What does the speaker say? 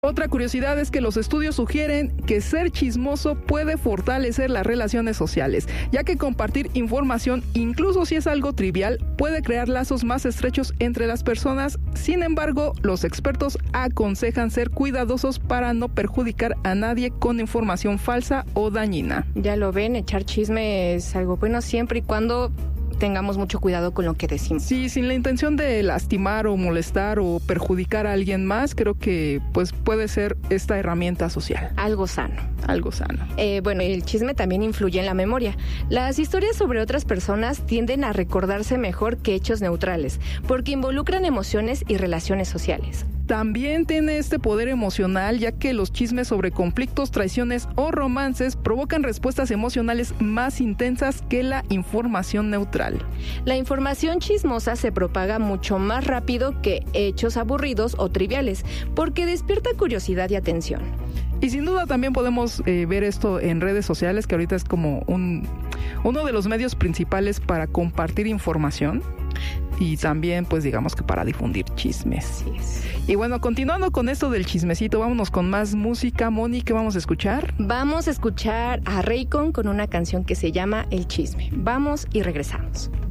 Otra curiosidad es que los estudios sugieren que ser chismoso puede fortalecer las relaciones sociales, ya que compartir información, incluso si es algo trivial, puede crear lazos más estrechos entre las personas. Sin embargo, los expertos aconsejan ser cuidadosos para no perjudicar a nadie con información falsa o dañina. Ya lo ven, echar chisme es algo bueno siempre y cuando tengamos mucho cuidado con lo que decimos. Sí, sin la intención de lastimar o molestar o perjudicar a alguien más, creo que pues puede ser esta herramienta social. Algo sano. Algo sano. Bueno, el chisme también influye en la memoria. Las historias sobre otras personas tienden a recordarse mejor que hechos neutrales, porque involucran emociones y relaciones sociales. También tiene este poder emocional, ya que los chismes sobre conflictos, traiciones o romances provocan respuestas emocionales más intensas que la información neutral. La información chismosa se propaga mucho más rápido que hechos aburridos o triviales, porque despierta curiosidad y atención. Y sin duda también podemos ver esto en redes sociales, que ahorita es como uno de los medios principales para compartir información. Y también, pues digamos que para difundir chismes. Así es. Y bueno, continuando con esto del chismecito, vámonos con más música. Moni, ¿qué vamos a escuchar? Vamos a escuchar a Raycon con una canción que se llama El Chisme. Vamos y regresamos.